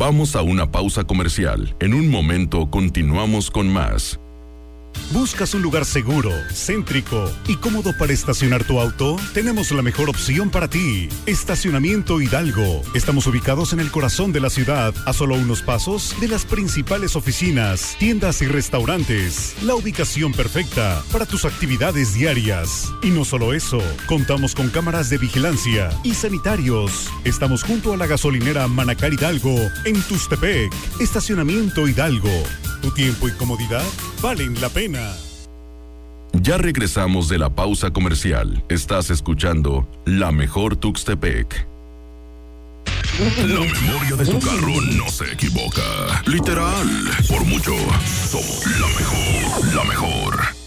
Vamos a una pausa comercial. En un momento continuamos con más. ¿Buscas un lugar seguro, céntrico y cómodo para estacionar tu auto? Tenemos la mejor opción para ti. Estacionamiento Hidalgo. Estamos ubicados en el corazón de la ciudad, a solo unos pasos de las principales oficinas, tiendas y restaurantes. La ubicación perfecta para tus actividades diarias. Y no solo eso, contamos con cámaras de vigilancia y sanitarios. Estamos junto a la gasolinera Manacar Hidalgo, en Tustepec. Estacionamiento Hidalgo. Tu tiempo y comodidad valen la pena. Ya regresamos de la pausa comercial. Estás escuchando La Mejor Tuxtepec. La memoria de tu carro no se equivoca. Literal, por mucho, somos la mejor, la mejor.